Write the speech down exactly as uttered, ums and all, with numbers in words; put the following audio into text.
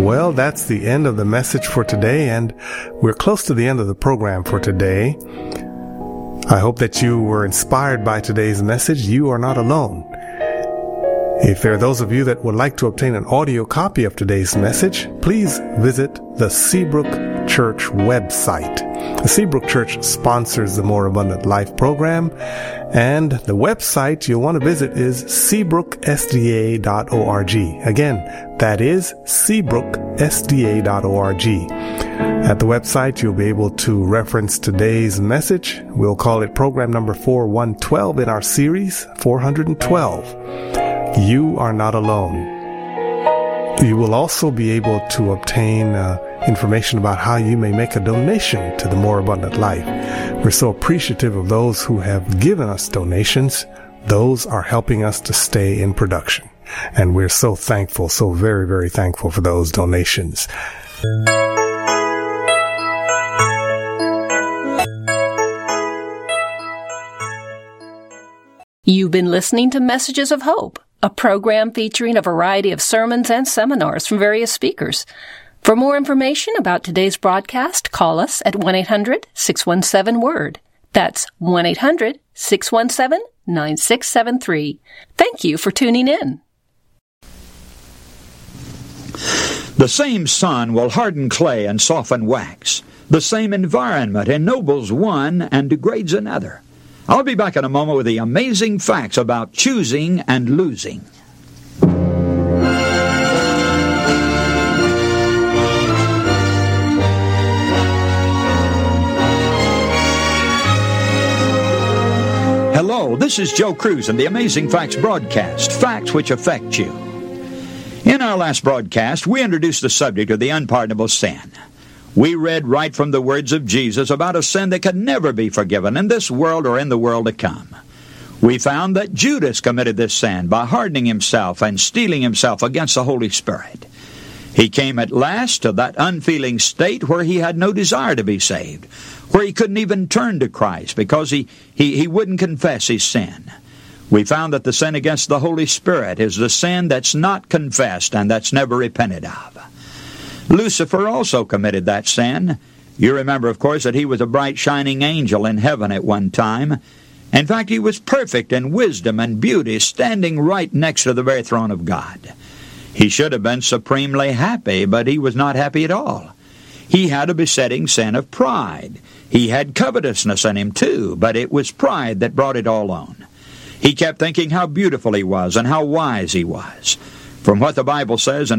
Well, that's the end of the message for today, and we're close to the end of the program for today. I hope that you were inspired by today's message. You are not alone. If there are those of you that would like to obtain an audio copy of today's message, please visit the Seabrook Church website. The Seabrook Church sponsors the More Abundant Life program, and the website you'll want to visit is seabrook s d a dot org. Again, that is seabrook s d a dot org. At the website, you'll be able to reference today's message. We'll call it program number four one twelve in our series, four twelve. You are not alone. You will also be able to obtain uh, information about how you may make a donation to the More Abundant Life. We're so appreciative of those who have given us donations. Those are helping us to stay in production. And we're so thankful, so very, very thankful for those donations. You've been listening to Messages of Hope, a program featuring a variety of sermons and seminars from various speakers. For more information about today's broadcast, call us at one eight hundred six one seven word. That's one eight hundred six one seven nine six seven three. Thank you for tuning in. The same sun will harden clay and soften wax. The same environment ennobles one and degrades another. I'll be back in a moment with the amazing facts about choosing and losing. Hello, this is Joe Cruz and the Amazing Facts broadcast, facts which affect you. In our last broadcast, we introduced the subject of the unpardonable sin. We read right from the words of Jesus about a sin that could never be forgiven in this world or in the world to come. We found that Judas committed this sin by hardening himself and steeling himself against the Holy Spirit. He came at last to that unfeeling state where he had no desire to be saved, where he couldn't even turn to Christ because he, he, he wouldn't confess his sin. We found that the sin against the Holy Spirit is the sin that's not confessed and that's never repented of. Lucifer also committed that sin. You remember, of course, that he was a bright shining angel in heaven at one time. In fact, he was perfect in wisdom and beauty, standing right next to the very throne of God. He should have been supremely happy, but he was not happy at all. He had a besetting sin of pride. He had covetousness in him too, but it was pride that brought it all on. He kept thinking how beautiful he was and how wise he was. From what the Bible says in